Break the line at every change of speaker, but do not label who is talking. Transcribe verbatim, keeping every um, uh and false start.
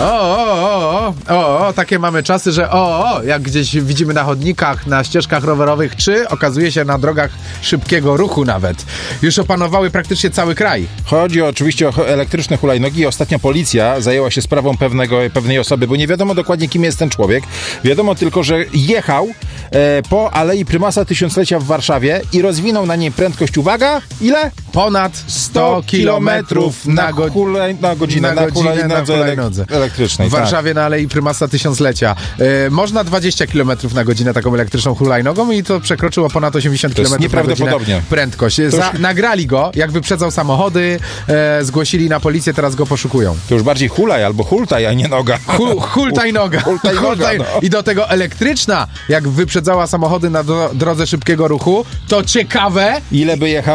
O, o, o, o, o, takie mamy czasy, że o, o, jak gdzieś widzimy na chodnikach, na ścieżkach rowerowych, czy okazuje się na drogach szybkiego ruchu nawet. Już opanowały praktycznie cały kraj.
Chodzi oczywiście o elektryczne hulajnogi i ostatnio policja zajęła się sprawą pewnego, pewnej osoby, bo nie wiadomo dokładnie, kim jest ten człowiek. Wiadomo tylko, że jechał e, po Alei Prymasa Tysiąclecia w Warszawie i rozwinął na niej prędkość, uwaga, ile?
Ponad sto kilometrów na, go-
hulaj, na godzinę,
na,
na,
godzinę
hulajnodze
na hulajnodze.
elektrycznej.
W Warszawie na Alei Prymasa Tysiąclecia. E, można dwadzieścia kilometrów na godzinę taką elektryczną hulajnogą i to przekroczyło ponad osiemdziesiąt
To jest
kilometrów na godzinę
nieprawdopodobnie.
prędkość. Za,
już...
Nagrali go, jak wyprzedzał samochody, e, zgłosili na policję, teraz go poszukują.
To już bardziej hulaj albo hultaj, a nie noga.
Hu, hultaj noga.
Hultaj noga,
Hultaj...
no.
I do tego elektryczna, jak wyprzedzała samochody na do, drodze szybkiego ruchu, to ciekawe,
Ile by jechał?